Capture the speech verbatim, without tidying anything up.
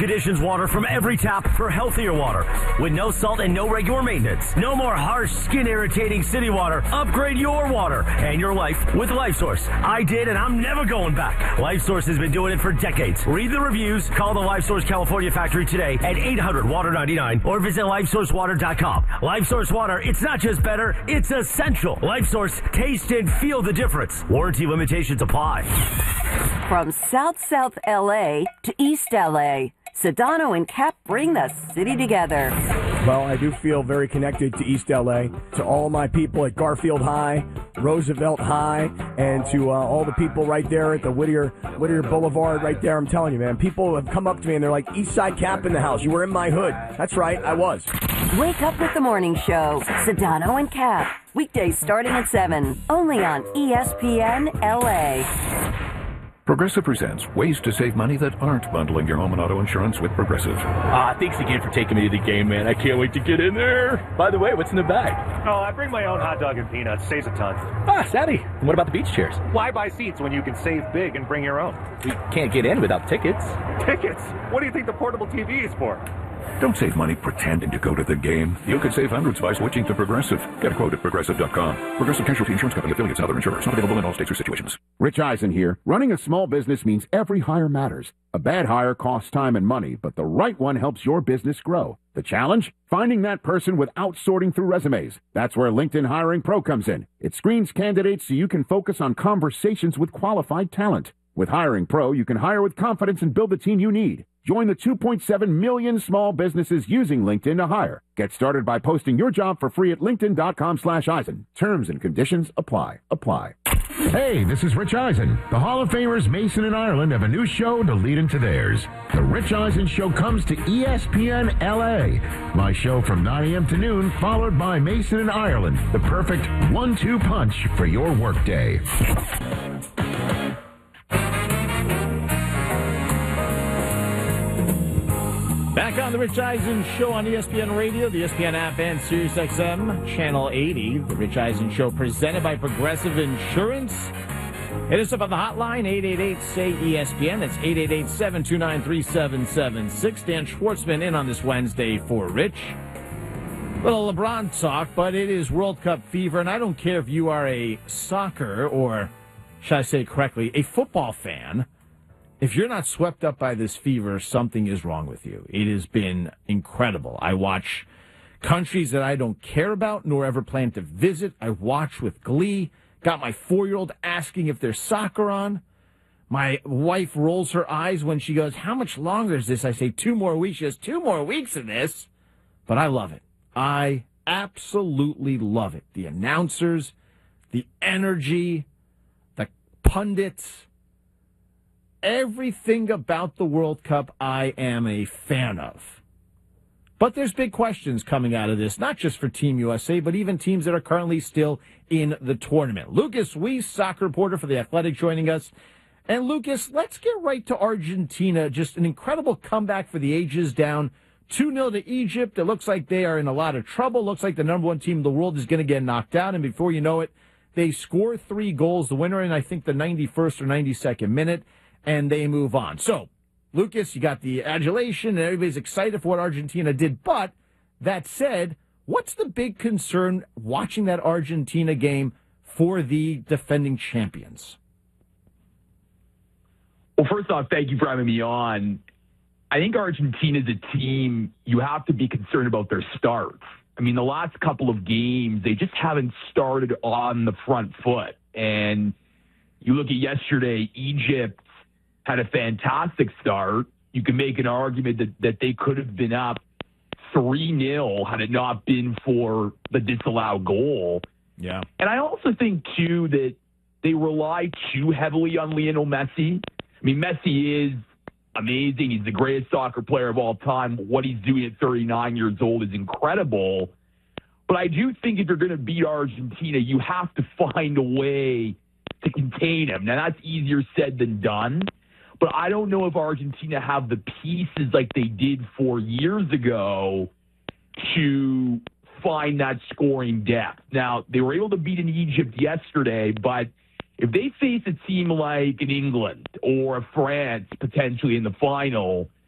conditions water from every tap for healthier water. With no salt and no regular maintenance. No more harsh, skin-irritating city water. Upgrade your water and your life with LifeSource. I did, and I'm never going back. LifeSource has been doing it for decades. Read the reviews. Call the LifeSource California factory today at eight hundred water ninety-nine or visit life source water dot com. LifeSource Water, it's not just better, it's essential. LifeSource, taste and feel the difference. Warranty limitations apply. From South South L A to East L A, Sedano and Cap bring the city together. Well, I do feel very connected to East L A, to all my people at Garfield High, Roosevelt High, and to uh, all the people right there at the Whittier Whittier Boulevard right there. I'm telling you, man, people have come up to me and they're like, East Side Cap in the house. You were in my hood. That's right, I was. Wake up with the morning show, Sedano and Cap. Weekdays starting at seven, only on E S P N L A. Progressive presents ways to save money that aren't bundling your home and auto insurance with Progressive. Ah, thanks again for taking me to the game, man. I can't wait to get in there. By the way, what's in the bag? Oh, I bring my own hot dog and peanuts. Saves a ton. Ah, savvy. And what about the beach chairs? Why buy seats when you can save big and bring your own? We can't get in without tickets. Tickets? What do you think the portable T V is for? Don't save money pretending to go to the game. You could save hundreds by switching to Progressive. Get a quote at progressive dot com. Progressive Casualty Insurance Company, affiliates, and other insurers. Not available in all states or situations. Rich Eisen here. Running a small business means every hire matters. A bad hire costs time and money, but the right one helps your business grow. The challenge? Finding that person without sorting through resumes. That's where LinkedIn Hiring Pro comes in. It screens candidates so you can focus on conversations with qualified talent. With Hiring Pro, you can hire with confidence and build the team you need. Join the two point seven million small businesses using LinkedIn to hire. Get started by posting your job for free at linkedin dot com slash Eisen. Terms and conditions apply. Apply. Hey, this is Rich Eisen. The Hall of Famers Mason and Ireland have a new show to lead into theirs. The Rich Eisen Show comes to E S P N L A. My show from nine a.m. to noon, followed by Mason and Ireland. The perfect one two punch for your workday. Back on the Rich Eisen Show on E S P N Radio, the E S P N app, and Sirius X M, Channel eighty. The Rich Eisen Show presented by Progressive Insurance. Hit us up on the hotline, eight eight eight, S A Y, E S P N. That's eight eight eight, seven two nine, three seven seven six. Dan Schwartzman in on this Wednesday for Rich. Little LeBron talk, but it is World Cup fever, and I don't care if you are a soccer, or should I say correctly, a football fan. If you're not swept up by this fever, something is wrong with you. It has been incredible. I watch countries that I don't care about nor ever plan to visit. I watch with glee. Got my four-year-old asking if there's soccer on. My wife rolls her eyes when she goes, how much longer is this? I say, two more weeks. She goes, two more weeks of this? But I love it. I absolutely love it. The announcers, the energy, the pundits, everything about the World Cup I am a fan of. But there's big questions coming out of this, not just for Team U S A, but even teams that are currently still in the tournament. Lucas Weiss, soccer reporter for The Athletic, joining us. And Lucas, let's get right to Argentina. Just an incredible comeback for the ages, down two nil to Egypt. It looks like they are in a lot of trouble. Looks like the number one team in the world is going to get knocked out. And before you know it, they score three goals, the winner in, I think, the ninety-first or ninety-second minute. And they move on. So, Lucas, you got the adulation, and everybody's excited for what Argentina did. But, that said, what's the big concern watching that Argentina game for the defending champions? Well, first off, thank you for having me on. I think Argentina's a team you have to be concerned about their starts. I mean, the last couple of games, they just haven't started on the front foot. And you look at yesterday, Egypt had a fantastic start. You can make an argument that, that they could have been up three nil had it not been for the disallowed goal. Yeah. And I also think, too, that they rely too heavily on Lionel Messi. I mean, Messi is amazing. He's the greatest soccer player of all time. What he's doing at thirty-nine years old is incredible. But I do think if you're going to beat Argentina, you have to find a way to contain him. Now, that's easier said than done. But I don't know if Argentina have the pieces like they did four years ago to find that scoring depth. Now, they were able to beat in Egypt yesterday, but if they face a team like an England or a France potentially in the final,